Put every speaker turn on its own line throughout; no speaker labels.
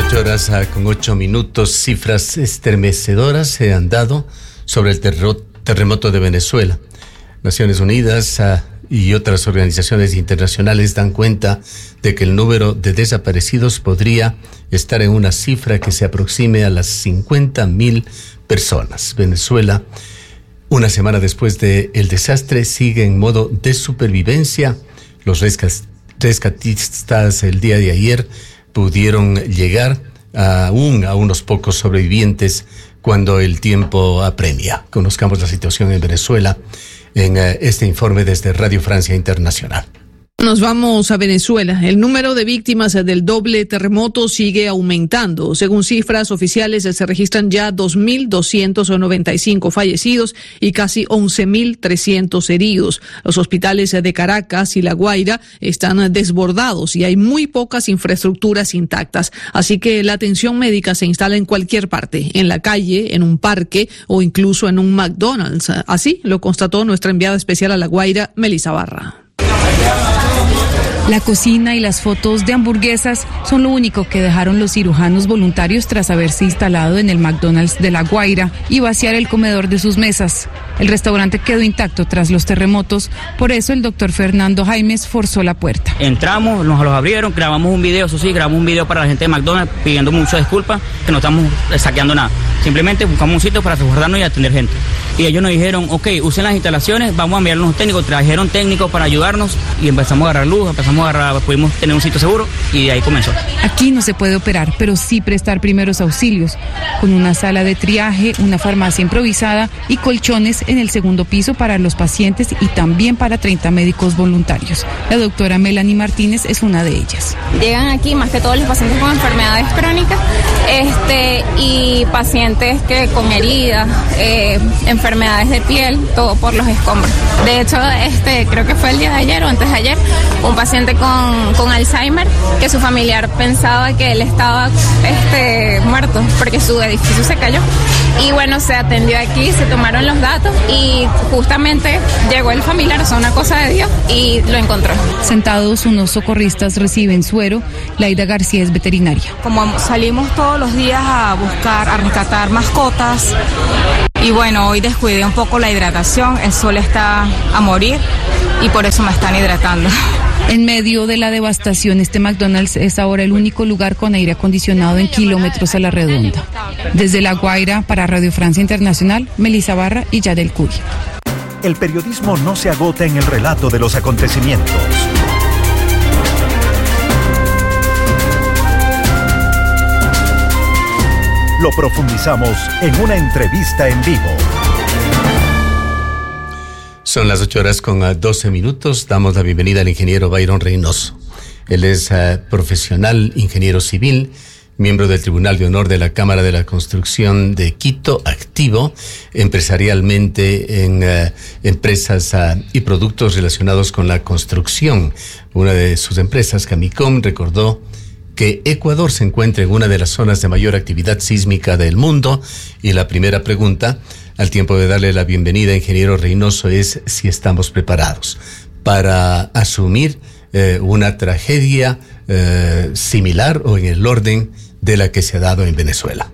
8:08. Cifras estremecedoras se han dado sobre el terremoto de Venezuela. Naciones Unidas y otras organizaciones internacionales dan cuenta de que el número de desaparecidos podría estar en una cifra que se aproxime a las 50,000 personas. Venezuela, una semana después del desastre, sigue en modo de supervivencia. Los rescatistas el día de ayer pudieron llegar aún a unos pocos sobrevivientes cuando el tiempo apremia. Conozcamos la situación en Venezuela en este informe desde Radio Francia Internacional.
Nos vamos a Venezuela. El número de víctimas del doble terremoto sigue aumentando. Según cifras oficiales, se registran ya 2.295 fallecidos y casi 11.300 heridos. Los hospitales de Caracas y La Guaira están desbordados y hay muy pocas infraestructuras intactas. Así que la atención médica se instala en cualquier parte, en la calle, en un parque o incluso en un McDonald's. Así lo constató nuestra enviada especial a La Guaira, Melissa Barra.
La cocina y las fotos de hamburguesas son lo único que dejaron los cirujanos voluntarios tras haberse instalado en el McDonald's de La Guaira y vaciar el comedor de sus mesas. El restaurante quedó intacto tras los terremotos, por eso el doctor Fernando Jaimes forzó la puerta.
Entramos, nos los abrieron, grabamos un video, eso sí, grabamos un video para la gente de McDonald's pidiendo muchas disculpas, que no estamos saqueando nada. Simplemente buscamos un sitio para resguardarnos y atender gente. Y ellos nos dijeron, ok, usen las instalaciones, vamos a enviar unos técnicos. Trajeron técnicos para ayudarnos y empezamos a agarrar luz, pudimos tener un sitio seguro y de ahí comenzó.
Aquí no se puede operar, pero sí prestar primeros auxilios, con una sala de triaje, una farmacia improvisada y colchones en el segundo piso para los pacientes y también para 30 médicos voluntarios. La doctora Melanie Martínez es una de ellas.
Llegan aquí más que todos los pacientes con enfermedades crónicas y pacientes que con heridas, enfermedades de piel, todo por los escombros. De hecho, creo que fue el día de ayer o antes de ayer, un paciente con Alzheimer, que su familiar pensaba que él estaba muerto porque su edificio se cayó. Y bueno, se atendió aquí, se tomaron los datos y justamente llegó el familiar, o sea, una cosa de Dios, y lo encontró.
Sentados, unos socorristas reciben suero. Laida García es veterinaria.
Como salimos todos los días a buscar, a rescatar mascotas, y bueno, hoy descuidé un poco la hidratación, el sol está a morir y por eso me están hidratando.
En medio de la devastación, este McDonald's es ahora el único lugar con aire acondicionado en kilómetros a la redonda. Desde La Guaira, para Radio Francia Internacional, Melissa Barra y Yadel Curi.
El periodismo no se agota en el relato de los acontecimientos. Lo profundizamos en una entrevista en vivo.
Son las 8:12. Damos la bienvenida al ingeniero Byron Reynoso. Él es profesional, ingeniero civil, miembro del Tribunal de Honor de la Cámara de la Construcción de Quito, activo empresarialmente en empresas y productos relacionados con la construcción. Una de sus empresas, Camicom, recordó que Ecuador se encuentra en una de las zonas de mayor actividad sísmica del mundo, y la primera pregunta, al tiempo de darle la bienvenida, ingeniero Reynoso, es si estamos preparados para asumir una tragedia similar o en el orden de la que se ha dado en Venezuela.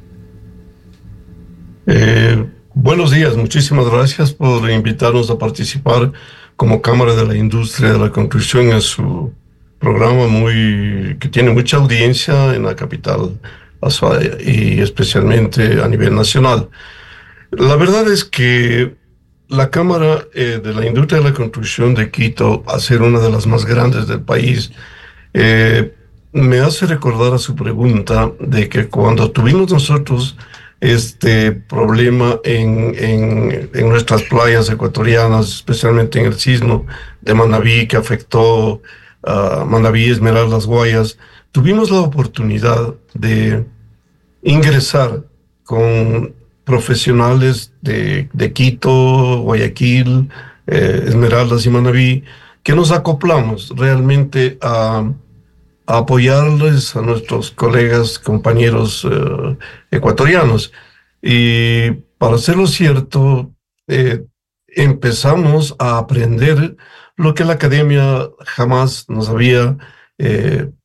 Buenos días, muchísimas gracias por invitarnos a participar como Cámara de la Industria de la Construcción en su programa que tiene mucha audiencia en la capital y especialmente a nivel nacional. La verdad es que la Cámara de la Industria de la Construcción de Quito, a ser una de las más grandes del país, me hace recordar a su pregunta de que cuando tuvimos nosotros este problema en nuestras playas ecuatorianas, especialmente en el sismo de Manabí, que afectó Manabí, Esmeraldas, Guayas, tuvimos la oportunidad de ingresar con profesionales de Quito, Guayaquil, Esmeraldas y Manabí, que nos acoplamos realmente a apoyarles a nuestros colegas, compañeros ecuatorianos. Y para hacerlo cierto, empezamos a aprender lo que la academia jamás nos había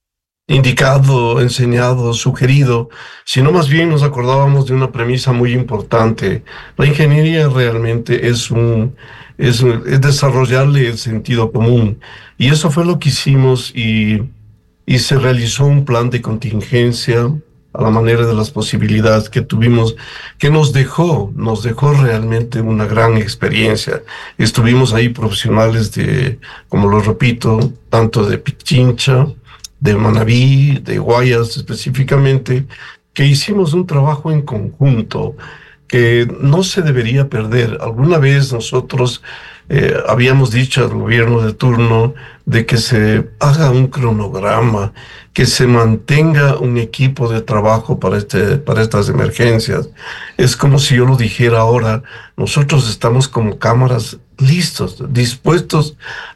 indicado, enseñado, sugerido, sino más bien nos acordábamos de una premisa muy importante. La ingeniería realmente es desarrollarle el sentido común. Y eso fue lo que hicimos y se realizó un plan de contingencia a la manera de las posibilidades que tuvimos, que nos dejó realmente una gran experiencia. Estuvimos ahí profesionales como lo repito, tanto de Pichincha, de Manabí, de Guayas específicamente, que hicimos un trabajo en conjunto que no se debería perder. Alguna vez nosotros habíamos dicho al gobierno de turno de que se haga un cronograma, que se mantenga un equipo de trabajo para estas emergencias. Es como si yo lo dijera ahora, nosotros estamos como cámaras listos, dispuestos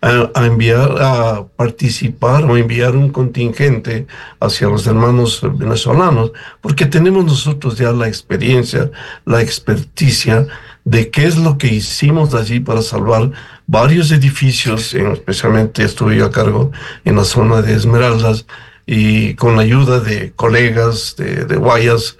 a participar o enviar un contingente hacia los hermanos venezolanos, porque tenemos nosotros ya la experiencia, la experticia de qué es lo que hicimos allí para salvar varios edificios, especialmente estuve yo a cargo en la zona de Esmeraldas, y con la ayuda de colegas de Guayas,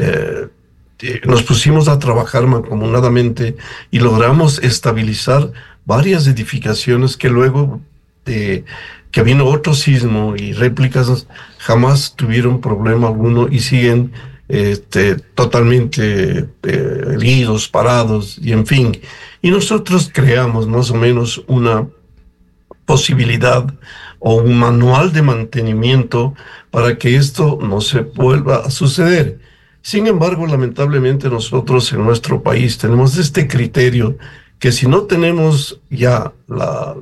nos pusimos a trabajar mancomunadamente y logramos estabilizar varias edificaciones que luego que vino otro sismo y réplicas jamás tuvieron problema alguno y siguen totalmente erguidos, parados y en fin. Y nosotros creamos más o menos una posibilidad o un manual de mantenimiento para que esto no se vuelva a suceder. Sin embargo, lamentablemente nosotros en nuestro país tenemos este criterio que si no tenemos ya la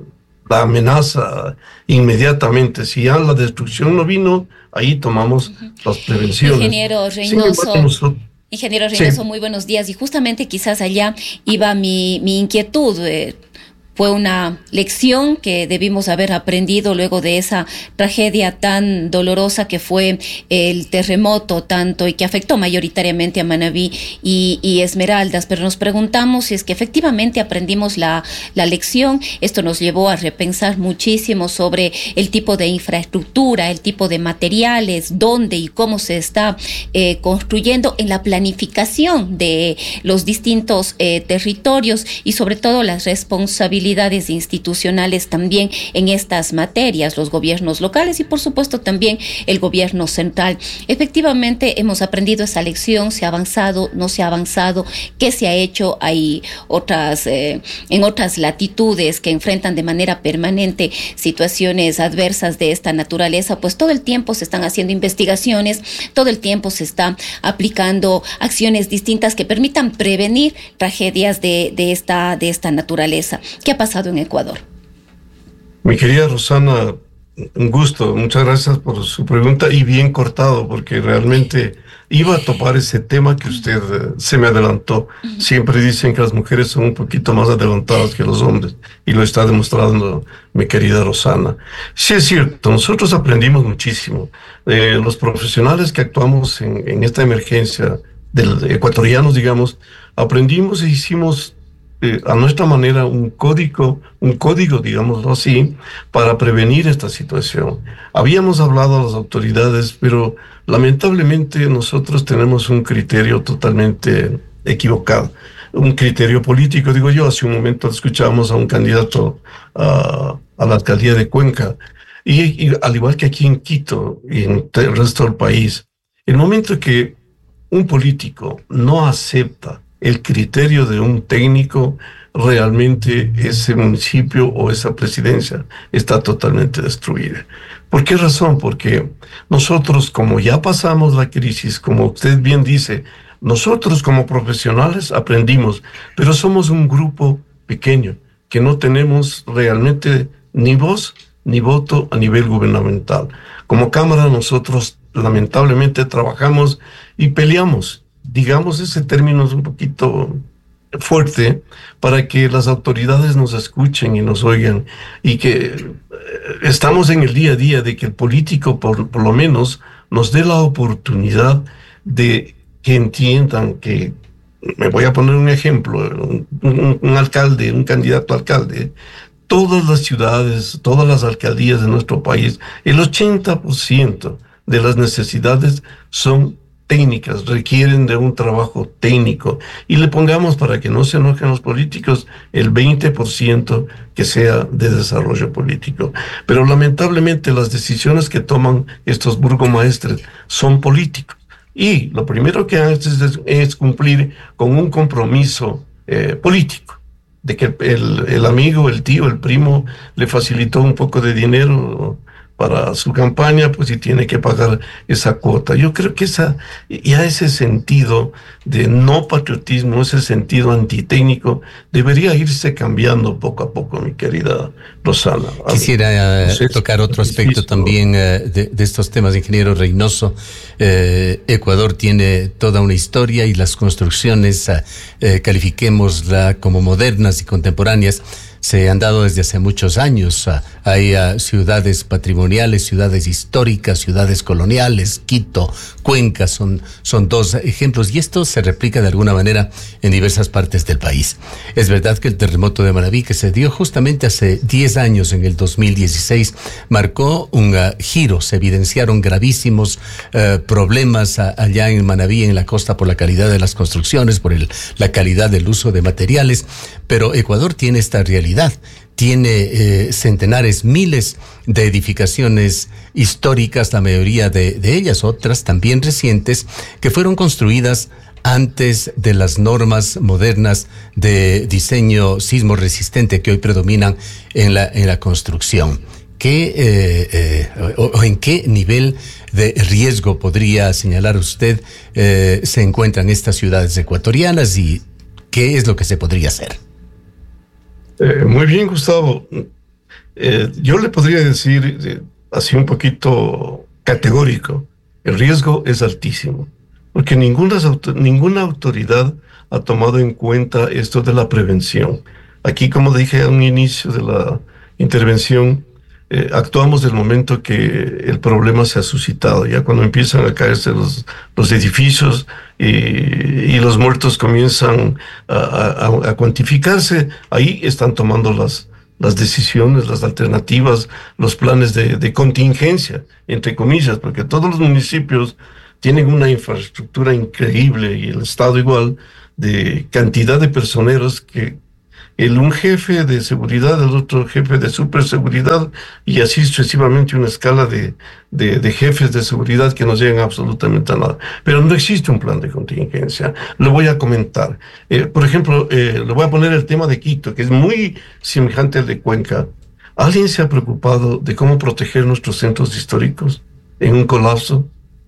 amenaza inmediatamente, si ya la destrucción no vino, ahí tomamos las prevenciones.
Ingeniero Reynoso, sí. Muy buenos días. Y justamente quizás allá iba mi inquietud. Fue una lección que debimos haber aprendido luego de esa tragedia tan dolorosa que fue el terremoto tanto y que afectó mayoritariamente a Manabí y Esmeraldas, pero nos preguntamos si es que efectivamente aprendimos la lección. Esto nos llevó a repensar muchísimo sobre el tipo de infraestructura, el tipo de materiales, dónde y cómo se está construyendo en la planificación de los distintos territorios y sobre todo las responsabilidades institucionales también en estas materias, los gobiernos locales y por supuesto también el gobierno central. Efectivamente hemos aprendido esa lección, se ha avanzado, no se ha avanzado, qué se ha hecho. Hay otras en otras latitudes que enfrentan de manera permanente situaciones adversas de esta naturaleza, pues todo el tiempo se están haciendo investigaciones, todo el tiempo se está aplicando acciones distintas que permitan prevenir tragedias de esta naturaleza. ¿Qué ha pasado en Ecuador?
Mi querida Rosana, un gusto, muchas gracias por su pregunta y bien cortado porque realmente iba a topar ese tema que usted se me adelantó. Siempre dicen que las mujeres son un poquito más adelantadas que los hombres y lo está demostrando mi querida Rosana. Sí es cierto, nosotros aprendimos muchísimo. Los profesionales que actuamos en esta emergencia, ecuatorianos digamos, aprendimos e hicimos a nuestra manera un código, digámoslo así, para prevenir esta situación. Habíamos hablado a las autoridades, pero lamentablemente nosotros tenemos un criterio totalmente equivocado, un criterio político, digo yo. Hace un momento escuchábamos a un candidato a la alcaldía de Cuenca, y al igual que aquí en Quito y en el resto del país, el momento que un político no acepta el criterio de un técnico, realmente ese municipio o esa presidencia está totalmente destruida. ¿Por qué razón? Porque nosotros, como ya pasamos la crisis, como usted bien dice, nosotros como profesionales aprendimos, pero somos un grupo pequeño que no tenemos realmente ni voz ni voto a nivel gubernamental. Como Cámara nosotros lamentablemente trabajamos y peleamos. Digamos, ese término es un poquito fuerte para que las autoridades nos escuchen y nos oigan y que estamos en el día a día de que el político por lo menos nos dé la oportunidad de que entiendan que, me voy a poner un ejemplo, un alcalde, un candidato a alcalde todas las ciudades, todas las alcaldías de nuestro país, el 80% de las necesidades son técnicas, requieren de un trabajo técnico, y le pongamos, para que no se enojen los políticos, el 20% que sea de desarrollo político. Pero lamentablemente las decisiones que toman estos burgomaestres son políticos, y lo primero que hacen es cumplir con un compromiso político, de que el amigo, el tío, el primo le facilitó un poco de dinero para su campaña, pues, y tiene que pagar esa cuota. Yo creo que ese sentido de no patriotismo, ese sentido antitécnico, debería irse cambiando poco a poco, mi querida Rosana.
Quisiera tocar otro aspecto también de estos temas, ingeniero Reynoso. Ecuador tiene toda una historia, y las construcciones, califiquémosla como modernas y contemporáneas, se han dado desde hace muchos años. Hay ciudades patrimoniales, ciudades históricas, ciudades coloniales, Quito, Cuenca, son dos ejemplos, y esto se replica de alguna manera en diversas partes del país. Es verdad que el terremoto de Manabí, que se dio justamente hace 10 años, en el 2016, marcó un giro. Se evidenciaron gravísimos problemas allá en Manabí, en la costa, por la calidad de las construcciones, por la calidad del uso de materiales, pero Ecuador tiene esta realidad. Tiene centenares, miles de edificaciones históricas, la mayoría de ellas, otras también recientes, que fueron construidas antes de las normas modernas de diseño sismo resistente que hoy predominan en la construcción. ¿En qué nivel de riesgo podría señalar usted se encuentran estas ciudades ecuatorianas, y qué es lo que se podría hacer?
Muy bien, Gustavo. Yo le podría decir, así un poquito categórico, el riesgo es altísimo, porque ninguna autoridad ha tomado en cuenta esto de la prevención. Aquí, como dije a un inicio de la intervención, actuamos del momento que el problema se ha suscitado. Ya cuando empiezan a caerse los edificios y los muertos comienzan a cuantificarse, ahí están tomando las decisiones, las alternativas, los planes de contingencia, entre comillas, porque todos los municipios tienen una infraestructura increíble, y el Estado igual, de cantidad de personeros que un jefe de seguridad, el otro jefe de superseguridad, y así sucesivamente una escala de jefes de seguridad que no llegan absolutamente a nada. Pero no existe un plan de contingencia. Lo voy a comentar. Por ejemplo, le voy a poner el tema de Quito, que es muy semejante al de Cuenca. ¿Alguien se ha preocupado de cómo proteger nuestros centros históricos en un colapso?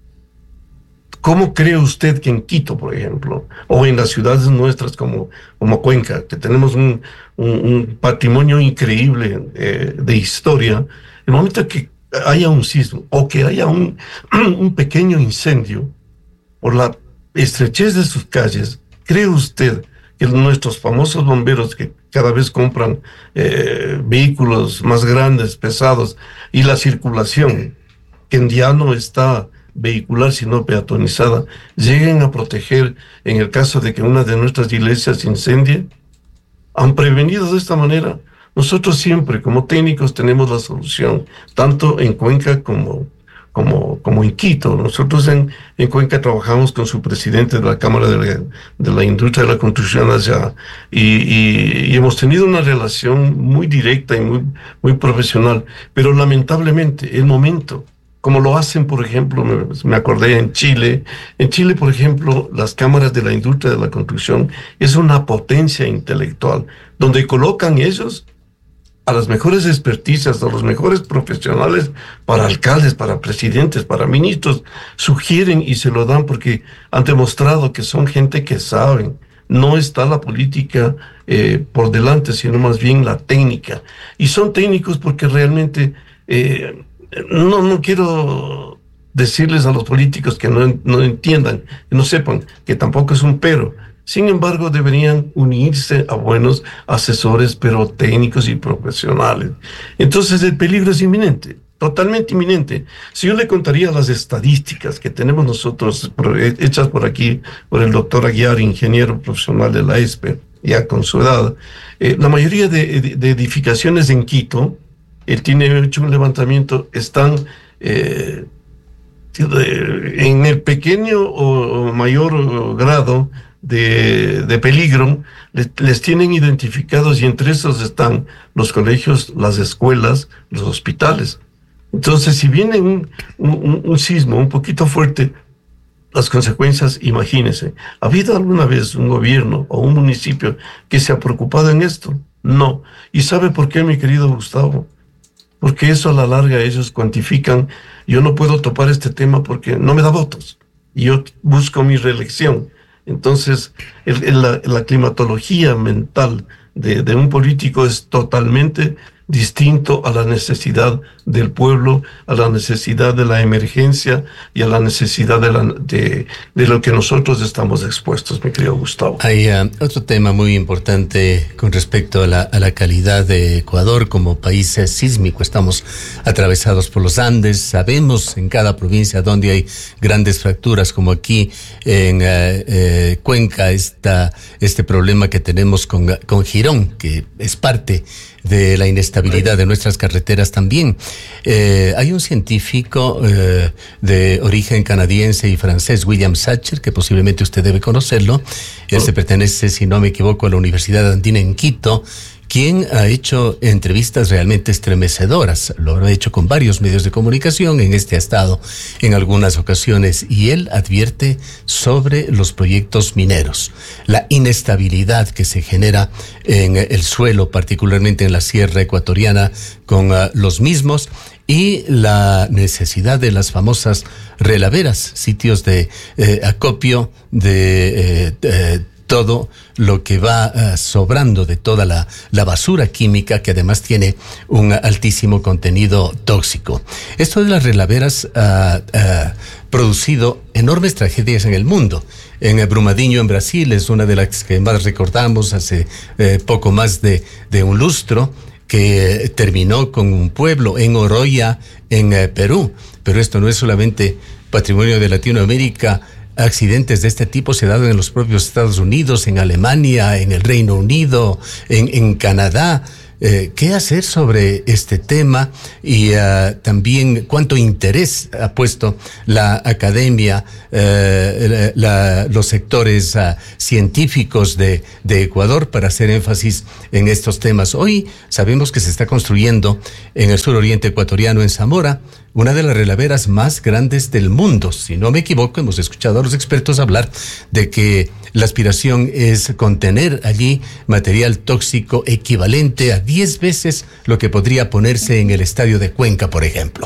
¿Cómo cree usted que en Quito, por ejemplo, o en las ciudades nuestras como Cuenca, que tenemos un patrimonio increíble de historia, el momento que haya un sismo o que haya un pequeño incendio, por la estrechez de sus calles, ¿cree usted que nuestros famosos bomberos, que cada vez compran vehículos más grandes, pesados, y la circulación, que ya no está vehicular sino peatonizada, lleguen a proteger en el caso de que una de nuestras iglesias se incendie? ¿Han prevenido de esta manera? Nosotros siempre, como técnicos, tenemos la solución, tanto en Cuenca como en Quito. Nosotros en Cuenca trabajamos con su presidente de la Cámara de la Industria de la Construcción allá, y hemos tenido una relación muy directa y muy profesional, pero lamentablemente el momento, como lo hacen, por ejemplo, me acordé en Chile. En Chile, por ejemplo, las cámaras de la industria de la construcción es una potencia intelectual, donde colocan ellos a las mejores experticias, a los mejores profesionales, para alcaldes, para presidentes, para ministros, sugieren y se lo dan, porque han demostrado que son gente que saben. No está la política por delante, sino más bien la técnica. Y son técnicos porque realmente... No quiero decirles a los políticos que no entiendan, que no sepan, que tampoco es un pero. Sin embargo, deberían unirse a buenos asesores, pero técnicos y profesionales. Entonces, el peligro es inminente, totalmente inminente. Si yo le contaría las estadísticas que tenemos nosotros, hechas por aquí, por el doctor Aguiar, ingeniero profesional de la ESPE, ya con su edad. La mayoría de edificaciones en Quito, él tiene hecho un levantamiento, están en el pequeño o mayor grado de peligro, les tienen identificados, y entre esos están los colegios, las escuelas, los hospitales. Entonces, si viene un sismo un poquito fuerte, las consecuencias, imagínense. ¿Ha habido alguna vez un gobierno o un municipio que se ha preocupado en esto? No. ¿Y sabe por qué, mi querido Gustavo? Porque eso a la larga ellos cuantifican. Yo no puedo topar este tema porque no me da votos. Y yo busco mi reelección. Entonces, la climatología mental de un político es totalmente distinto a la necesidad del pueblo, a la necesidad de la emergencia y a la necesidad de lo que nosotros estamos expuestos, mi querido Gustavo.
Hay otro tema muy importante con respecto a la calidad de Ecuador como país sísmico. Estamos atravesados por los Andes, sabemos en cada provincia donde hay grandes fracturas, como aquí en Cuenca, este problema que tenemos con Girón, que es parte de la inestabilidad de nuestras carreteras también. Hay un científico de origen canadiense y francés, William Sacher, que posiblemente usted debe conocerlo. Él se pertenece, si no me equivoco, a la Universidad Andina en Quito, quien ha hecho entrevistas realmente estremecedoras. Lo ha hecho con varios medios de comunicación, en este ha estado en algunas ocasiones, y él advierte sobre los proyectos mineros, la inestabilidad que se genera en el suelo, particularmente en la sierra ecuatoriana, con los mismos, y la necesidad de las famosas relaveras, sitios de acopio de todo lo que va sobrando de toda la basura química, que además tiene un altísimo contenido tóxico. Esto de las relaveras ha producido enormes tragedias en el mundo. En Brumadinho, en Brasil, es una de las que más recordamos, hace poco más de un lustro, que terminó con un pueblo. En Oroya, en Perú. Pero esto no es solamente patrimonio de Latinoamérica. Accidentes de este tipo se han dado en los propios Estados Unidos, en Alemania, en el Reino Unido, en Canadá. ¿Qué hacer sobre este tema? Y también cuánto interés ha puesto la academia, los sectores científicos de Ecuador para hacer énfasis en estos temas. Hoy sabemos que se está construyendo en el suroriente ecuatoriano, en Zamora, una de las relaveras más grandes del mundo. Si no me equivoco, hemos escuchado a los expertos hablar de que la aspiración es contener allí material tóxico equivalente a 10 veces lo que podría ponerse en el estadio de Cuenca, por ejemplo.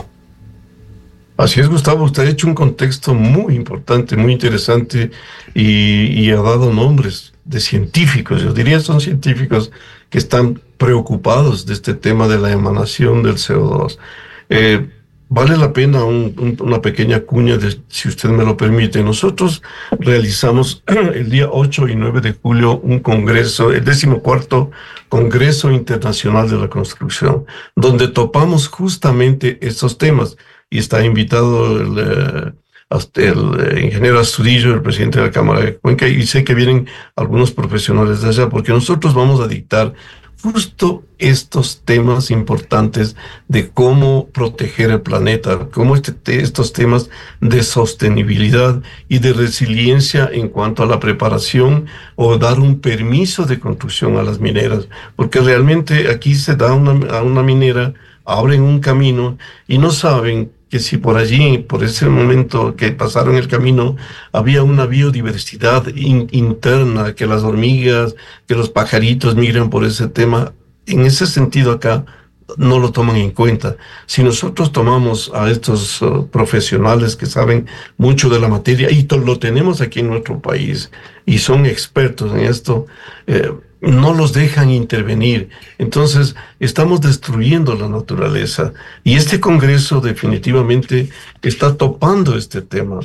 Así es, Gustavo. Usted ha hecho un contexto muy importante, muy interesante, y ha dado nombres de científicos. Yo diría son científicos que están preocupados de este tema de la emanación del CO2. Vale la pena una pequeña cuña, si usted me lo permite. Nosotros realizamos el día 8 y 9 de julio un congreso, el 14º Congreso Internacional de la Construcción, donde topamos justamente estos temas. Y está invitado el ingeniero Astudillo, el presidente de la Cámara de Cuenca, y sé que vienen algunos profesionales de allá, porque nosotros vamos a dictar justo estos temas importantes de cómo proteger el planeta, cómo estos temas de sostenibilidad y de resiliencia en cuanto a la preparación o dar un permiso de construcción a las mineras, porque realmente aquí se da a una minera, abren un camino y no saben que si por allí, por ese momento que pasaron el camino, había una biodiversidad interna, que las hormigas, que los pajaritos migran por ese tema. En ese sentido acá no lo toman en cuenta. Si nosotros tomamos a estos profesionales que saben mucho de la materia, y lo tenemos aquí en nuestro país, y son expertos en esto, no los dejan intervenir. Entonces estamos destruyendo la naturaleza, y este congreso definitivamente está topando este tema,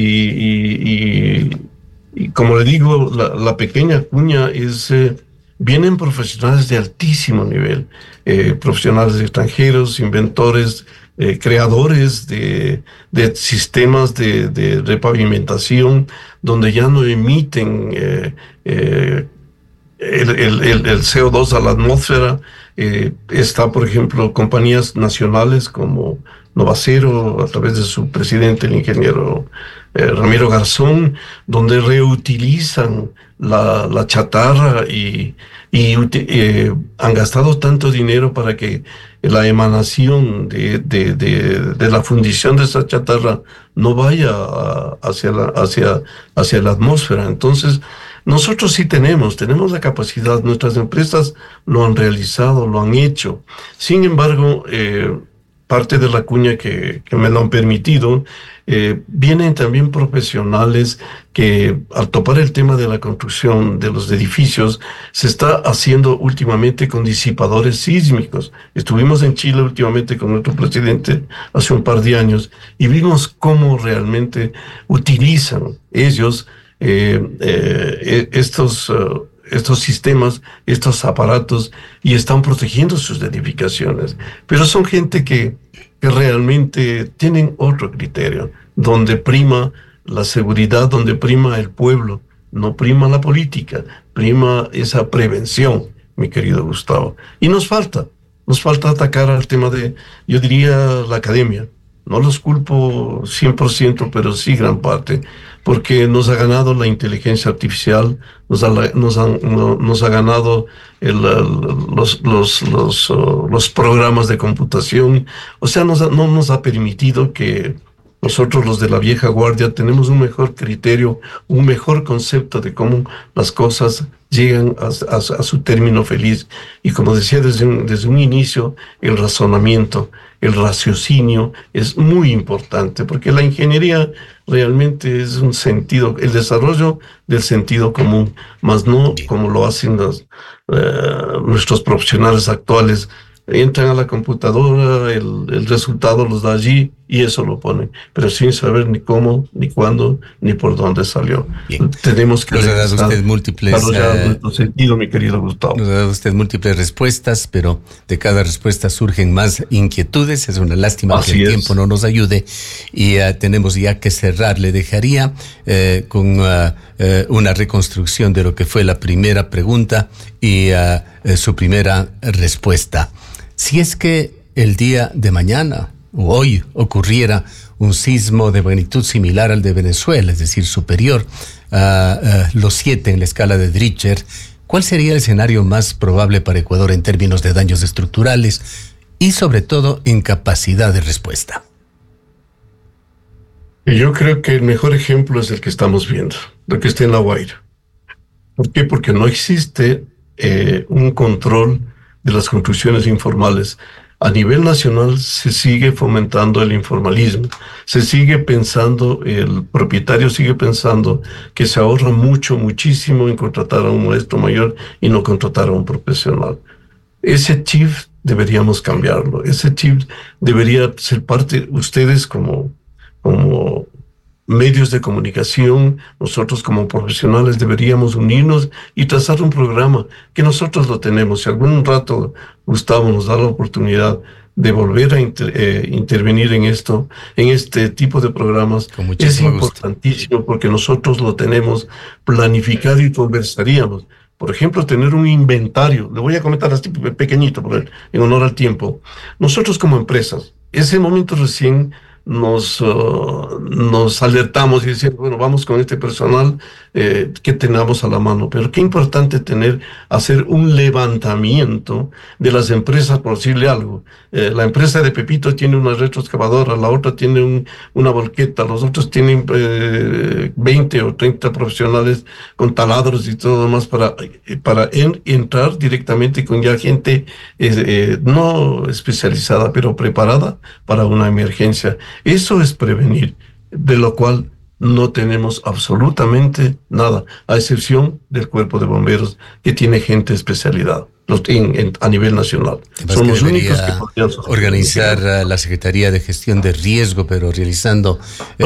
y como le digo, la pequeña cuña es vienen profesionales de altísimo nivel, profesionales extranjeros, inventores, creadores de sistemas de repavimentación donde ya no emiten el CO2 a la atmósfera. Está, por ejemplo, compañías nacionales como Novacero, a través de su presidente, el ingeniero Ramiro Garzón, donde reutilizan la chatarra y han gastado tanto dinero para que la emanación de la fundición de esa chatarra no vaya hacia la atmósfera. Entonces, nosotros sí tenemos la capacidad, nuestras empresas lo han realizado, lo han hecho. Sin embargo, parte de la cuña que me lo han permitido, vienen también profesionales que al topar el tema de la construcción de los edificios, se está haciendo últimamente con disipadores sísmicos. Estuvimos en Chile últimamente con nuestro presidente hace un par de años y vimos cómo realmente utilizan ellos estos sistemas, estos aparatos, y están protegiendo sus edificaciones. Pero son gente que realmente tienen otro criterio, donde prima la seguridad, donde prima el pueblo, no prima la política, prima esa prevención, mi querido Gustavo. Y nos falta atacar al tema de, yo diría, la academia. No los culpo 100%, pero sí gran parte, porque nos ha ganado la inteligencia artificial, nos ha ganado los programas de computación. O sea, no nos ha permitido que nosotros, los de la vieja guardia, tenemos un mejor criterio, un mejor concepto de cómo las cosas llegan a su término feliz. Y como decía desde un inicio, el razonamiento, el raciocinio es muy importante, porque la ingeniería realmente es un sentido, el desarrollo del sentido común, más no como lo hacen nuestros profesionales actuales. Entran a la computadora, el resultado los da allí y eso lo ponen, pero sin saber ni cómo, ni cuándo, ni por dónde salió. Bien. Tenemos que
usted múltiples
nuestro sentido, mi querido Gustavo.
Nos ha dado usted múltiples respuestas, pero de cada respuesta surgen más inquietudes. Es una lástima que el tiempo no nos ayude y tenemos ya que cerrar. Le dejaría con una reconstrucción de lo que fue la primera pregunta y su primera respuesta. Si es que el día de mañana o hoy ocurriera un sismo de magnitud similar al de Venezuela, es decir, superior a los 7 en la escala de Richter, ¿cuál sería el escenario más probable para Ecuador en términos de daños estructurales y sobre todo en capacidad de respuesta?
Yo creo que el mejor ejemplo es el que estamos viendo, lo que está en La Guaira. ¿Por qué? Porque no existe un control de las construcciones informales. A nivel nacional se sigue fomentando el informalismo, se sigue pensando, el propietario sigue pensando que se ahorra muchísimo en contratar a un maestro mayor y no contratar a un profesional. Ese chip deberíamos cambiarlo, ese chip debería ser parte, ustedes como medios de comunicación, nosotros como profesionales deberíamos unirnos y trazar un programa que nosotros lo tenemos. Si algún rato Gustavo nos da la oportunidad de volver a intervenir en este tipo de programas, es importantísimo porque nosotros lo tenemos planificado y conversaríamos. Por ejemplo, tener un inventario. Le voy a comentar así pequeñito en honor al tiempo. Nosotros como empresas, ese momento recién nos alertamos y decir, bueno, vamos con este personal que tengamos a la mano, pero qué importante hacer un levantamiento de las empresas, por decirle algo. La empresa de Pepito tiene una retroexcavadora, la otra tiene una volqueta, los otros tienen 20 o 30 profesionales con taladros y todo lo demás para entrar directamente con ya gente no especializada, pero preparada para una emergencia. Eso es prevenir, de lo cual no tenemos absolutamente nada, a excepción del Cuerpo de Bomberos, que tiene gente especialidad a nivel nacional.
Son los únicos que podrían organizar la Secretaría de Gestión de Riesgo, pero realizando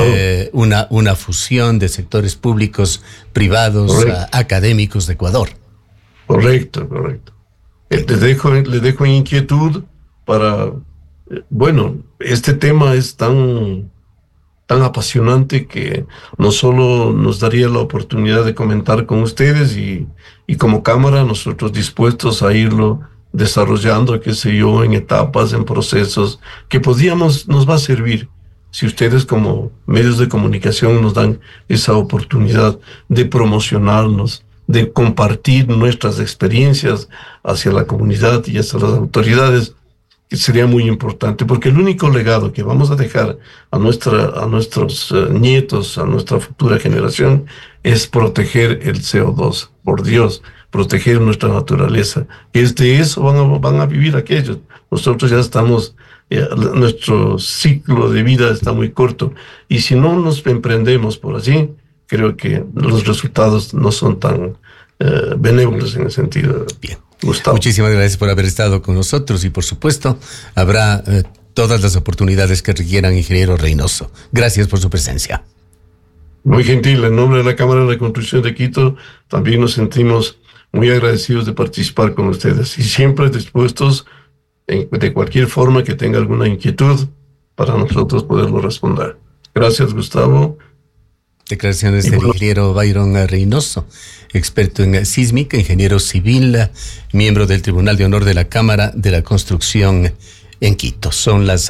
una fusión de sectores públicos, privados, académicos de Ecuador.
Correcto. Les dejo en inquietud para... Bueno, este tema es tan tan apasionante que no solo nos daría la oportunidad de comentar con ustedes y como cámara nosotros dispuestos a irlo desarrollando, qué sé yo, en etapas, en procesos que nos va a servir si ustedes como medios de comunicación nos dan esa oportunidad de promocionarnos, de compartir nuestras experiencias hacia la comunidad y hacia las autoridades, que sería muy importante, porque el único legado que vamos a dejar a nuestros nietos, a nuestra futura generación, es proteger el CO2, por Dios, proteger nuestra naturaleza. De eso van a vivir aquellos. Nosotros ya estamos, nuestro ciclo de vida está muy corto, y si no nos emprendemos por allí, creo que los resultados no son tan benévolos en el sentido.
Bien.
Gustavo.
Muchísimas gracias por haber estado con nosotros y por supuesto habrá todas las oportunidades que requieran, ingeniero Reynoso. Gracias por su presencia.
Muy gentil, en nombre de la Cámara de Reconstrucción de Quito, también nos sentimos muy agradecidos de participar con ustedes y siempre dispuestos de cualquier forma que tenga alguna inquietud para nosotros poderlo responder. Gracias, Gustavo.
Declaraciones del ingeniero Byron Reynoso, experto en sísmica, ingeniero civil, miembro del Tribunal de Honor de la Cámara de la Construcción en Quito. Son las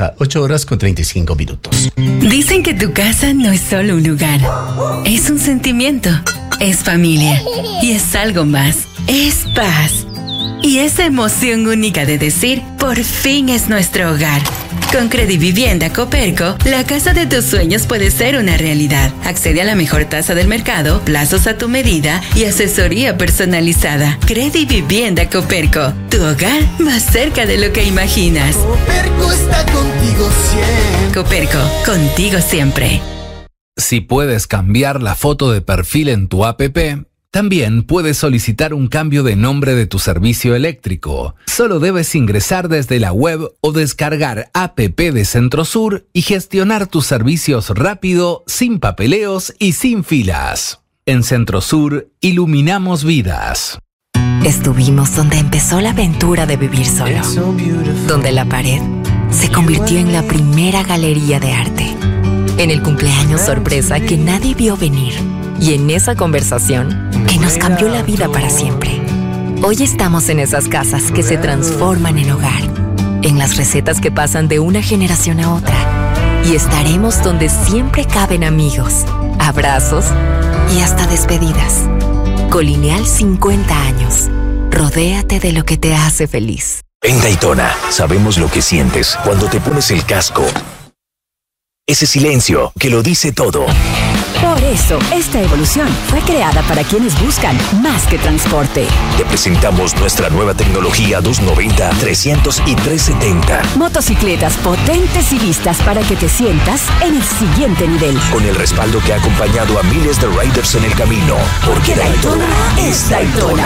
8:35.
Dicen que tu casa no es solo un lugar, es un sentimiento, es familia y es algo más, es paz. Y esa emoción única de decir, por fin es nuestro hogar. Con Credivivienda Coperco, la casa de tus sueños puede ser una realidad. Accede a la mejor tasa del mercado, plazos a tu medida y asesoría personalizada. Credivivienda Coperco, tu hogar más cerca de lo que imaginas.
Coperco está contigo siempre.
Coperco, contigo siempre.
Si puedes cambiar la foto de perfil en tu APP, también puedes solicitar un cambio de nombre de tu servicio eléctrico. Solo debes ingresar desde la web o descargar APP de Centrosur y gestionar tus servicios rápido, sin papeleos y sin filas. En Centrosur, iluminamos vidas.
Estuvimos donde empezó la aventura de vivir solo. Donde la pared se convirtió en la primera galería de arte. En el cumpleaños sorpresa que nadie vio venir. Y en esa conversación que nos cambió la vida para siempre. Hoy estamos en esas casas que se transforman en hogar, en las recetas que pasan de una generación a otra. Y estaremos donde siempre caben amigos, abrazos y hasta despedidas. Colineal 50 años. Rodéate de lo que te hace feliz.
En Daytona sabemos lo que sientes cuando te pones el casco. Ese silencio que lo dice todo.
Por eso, esta evolución fue creada para quienes buscan más que transporte.
Te presentamos nuestra nueva tecnología 290, 300 y 370.
Motocicletas potentes y listas para que te sientas en el siguiente nivel.
Con el respaldo que ha acompañado a miles de riders en el camino. Porque Daytona es Daytona.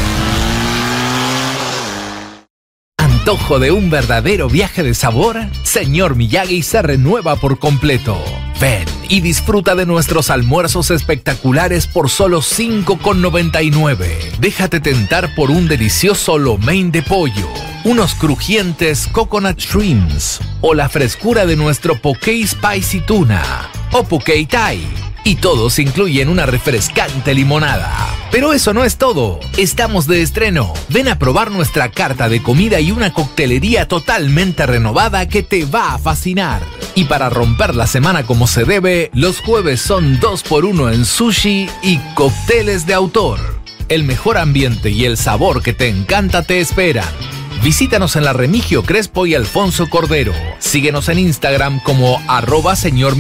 ¿Antojo de un verdadero viaje de sabor? Señor Miyagi se renueva por completo. Ven y disfruta de nuestros almuerzos espectaculares por solo $5.99. Déjate tentar por un delicioso lo mein de pollo, unos crujientes coconut shrimps o la frescura de nuestro poke spicy tuna o poke thai. Y todos incluyen una refrescante limonada. Pero eso no es todo. Estamos de estreno. Ven a probar nuestra carta de comida y una coctelería totalmente renovada que te va a fascinar. Y para romper la semana como se debe, los jueves son 2x1 en sushi y cócteles de autor. El mejor ambiente y el sabor que te encanta te esperan. Visítanos en la Remigio Crespo y Alfonso Cordero. Síguenos en Instagram como @Señor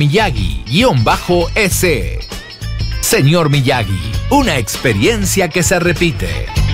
Miyagi_S. Señor Miyagi, una experiencia que se repite.